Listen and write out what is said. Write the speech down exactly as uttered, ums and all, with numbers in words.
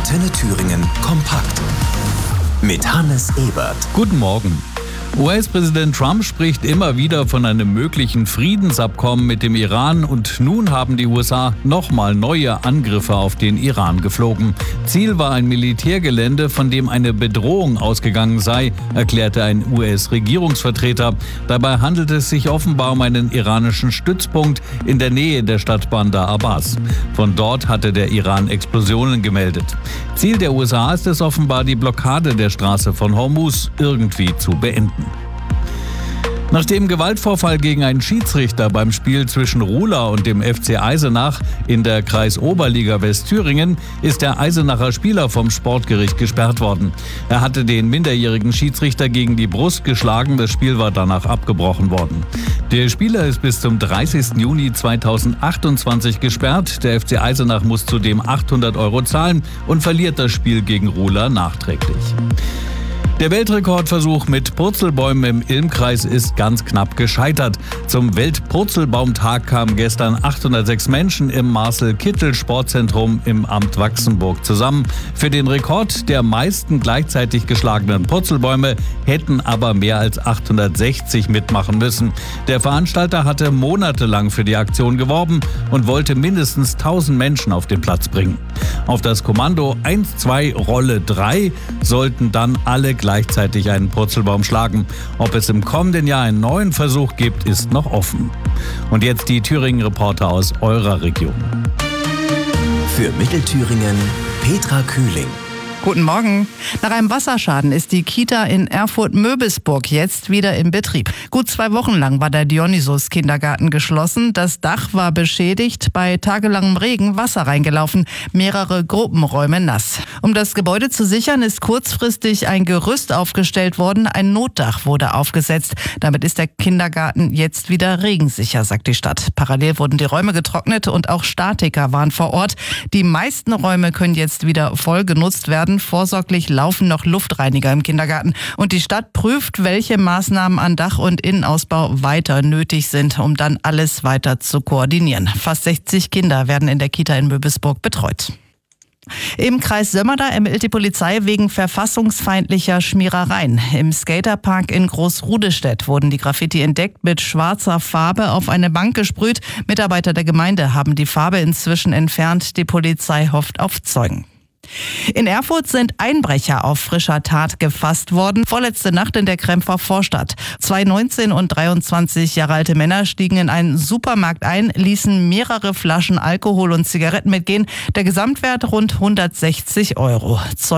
Antenne Thüringen kompakt. Mit Hannes Ebert. Guten Morgen. U S-Präsident Trump spricht immer wieder von einem möglichen Friedensabkommen mit dem Iran und nun haben die U S A nochmal neue Angriffe auf den Iran geflogen. Ziel war ein Militärgelände, von dem eine Bedrohung ausgegangen sei, erklärte ein U S-Regierungsvertreter. Dabei handelt es sich offenbar um einen iranischen Stützpunkt in der Nähe der Stadt Bandar Abbas. Von dort hatte der Iran Explosionen gemeldet. Ziel der U S A ist es offenbar, die Blockade der Straße von Hormuz irgendwie zu beenden. Nach dem Gewaltvorfall gegen einen Schiedsrichter beim Spiel zwischen Ruhla und dem F C Eisenach in der Kreisoberliga Westthüringen ist der Eisenacher Spieler vom Sportgericht gesperrt worden. Er hatte den minderjährigen Schiedsrichter gegen die Brust geschlagen, das Spiel war danach abgebrochen worden. Der Spieler ist bis zum dreißigsten Juni zweitausendachtundzwanzig gesperrt. Der F C Eisenach muss zudem achthundert Euro zahlen und verliert das Spiel gegen Ruhla nachträglich. Der Weltrekordversuch mit Purzelbäumen im Ilmkreis ist ganz knapp gescheitert. Zum Weltpurzelbaumtag kamen gestern achthundertsechs Menschen im Marcel-Kittel-Sportzentrum im Amt Wachsenburg zusammen. Für den Rekord der meisten gleichzeitig geschlagenen Purzelbäume hätten aber mehr als achthundertsechzig mitmachen müssen. Der Veranstalter hatte monatelang für die Aktion geworben und wollte mindestens tausend Menschen auf den Platz bringen. Auf das Kommando eins, zwei, Rolle drei sollten dann alle gleichzeitig einen Purzelbaum schlagen. Ob es im kommenden Jahr einen neuen Versuch gibt, ist noch offen. Und jetzt die Thüringen-Reporter aus eurer Region. Für Mittelthüringen Petra Kühling. Guten Morgen. Nach einem Wasserschaden ist die Kita in Erfurt-Möbisburg jetzt wieder in Betrieb. Gut zwei Wochen lang war der Dionysus-Kindergarten geschlossen. Das Dach war beschädigt, bei tagelangem Regen Wasser reingelaufen, mehrere Gruppenräume nass. Um das Gebäude zu sichern, ist kurzfristig ein Gerüst aufgestellt worden. Ein Notdach wurde aufgesetzt. Damit ist der Kindergarten jetzt wieder regensicher, sagt die Stadt. Parallel wurden die Räume getrocknet und auch Statiker waren vor Ort. Die meisten Räume können jetzt wieder voll genutzt werden. Vorsorglich laufen noch Luftreiniger im Kindergarten. Und die Stadt prüft, welche Maßnahmen an Dach- und Innenausbau weiter nötig sind, um dann alles weiter zu koordinieren. Fast sechzig Kinder werden in der Kita in Möbisburg betreut. Im Kreis Sömmerda ermittelt die Polizei wegen verfassungsfeindlicher Schmierereien. Im Skaterpark in Großrudestedt wurden die Graffiti entdeckt, mit schwarzer Farbe auf eine Bank gesprüht. Mitarbeiter der Gemeinde haben die Farbe inzwischen entfernt. Die Polizei hofft auf Zeugen. In Erfurt sind Einbrecher auf frischer Tat gefasst worden. Vorletzte Nacht in der Krempfer Vorstadt. Zwei neunzehn und dreiundzwanzig Jahre alte Männer stiegen in einen Supermarkt ein, ließen mehrere Flaschen Alkohol und Zigaretten mitgehen. Der Gesamtwert rund hundertsechzig Euro.